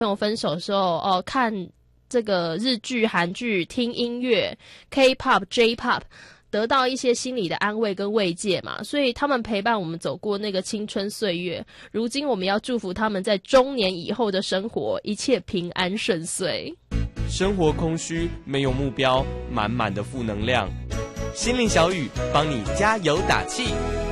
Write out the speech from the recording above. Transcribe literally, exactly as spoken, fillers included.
朋友分手的时候，哦、呃，看这个日剧、韩剧，听音乐 ，K-pop、J-pop， 得到一些心理的安慰跟慰藉嘛，所以他们陪伴我们走过那个青春岁月。如今我们要祝福他们在中年以后的生活一切平安顺遂。 生活空虚，没有目标，满满的负能量。心灵小雨帮你加油打气。